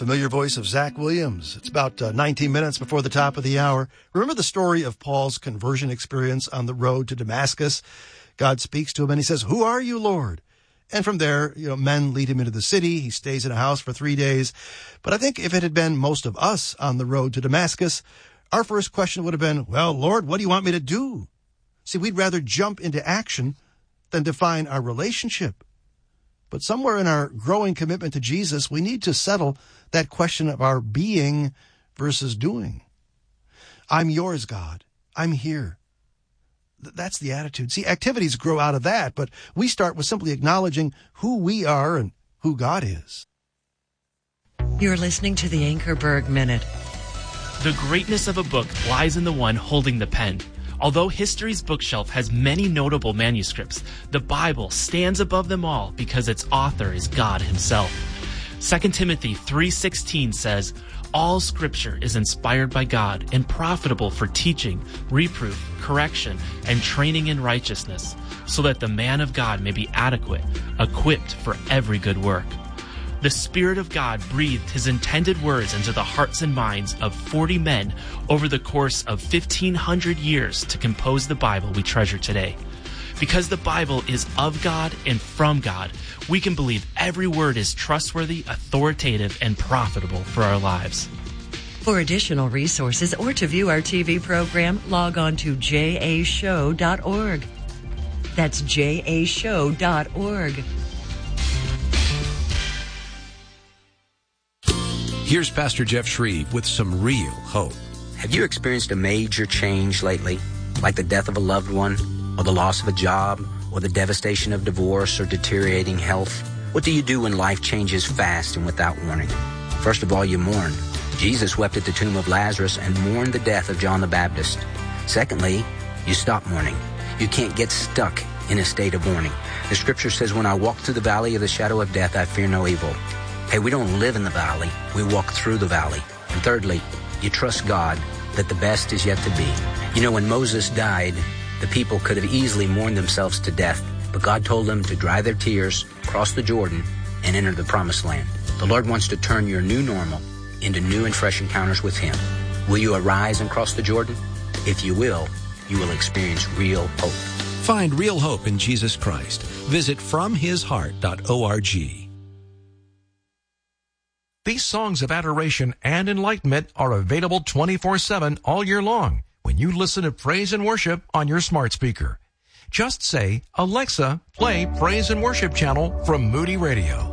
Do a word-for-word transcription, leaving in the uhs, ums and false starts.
familiar voice of Zach Williams. It's about uh, nineteen minutes before the top of the hour. Remember the story of Paul's conversion experience on the road to Damascus? God speaks to him and he says, "Who are you, Lord?" And from there, you know, men lead him into the city. He stays in a house for three days. But I think if it had been most of us on the road to Damascus, our first question would have been, well, Lord, what do you want me to do? See, we'd rather jump into action than define our relationship. But somewhere in our growing commitment to Jesus, we need to settle that question of our being versus doing. I'm yours, God. I'm here. Th- that's the attitude. See, activities grow out of that, but we start with simply acknowledging who we are and who God is. You're listening to the Anchorberg Minute. The greatness of a book lies in the one holding the pen. Although history's bookshelf has many notable manuscripts, the Bible stands above them all because its author is God himself. Second Timothy three sixteen says, "All scripture is inspired by God and profitable for teaching, reproof, correction, and training in righteousness, so that the man of God may be adequate, equipped for every good work." The Spirit of God breathed his intended words into the hearts and minds of forty men over the course of fifteen hundred years to compose the Bible we treasure today. Because the Bible is of God and from God, we can believe every word is trustworthy, authoritative, and profitable for our lives. For additional resources or to view our T V program, log on to j a show dot org. That's j a show dot org. Here's Pastor Jeff Shreve with some real hope. Have you experienced a major change lately, like the death of a loved one, or the loss of a job, or the devastation of divorce or deteriorating health? What do you do when life changes fast and without warning? First of all, you mourn. Jesus wept at the tomb of Lazarus and mourned the death of John the Baptist. Secondly, you stop mourning. You can't get stuck in a state of mourning. The scripture says, "When I walk through the valley of the shadow of death, I fear no evil." Hey, we don't live in the valley. We walk through the valley. And thirdly, you trust God that the best is yet to be. You know, when Moses died, the people could have easily mourned themselves to death, but God told them to dry their tears, cross the Jordan, and enter the promised land. The Lord wants to turn your new normal into new and fresh encounters with Him. Will you arise and cross the Jordan? If you will, you will experience real hope. Find real hope in Jesus Christ. Visit from his heart dot org. These songs of adoration and enlightenment are available twenty-four seven all year long when you listen to praise and worship on your smart speaker. Just say, "Alexa, play praise and worship channel from Moody Radio."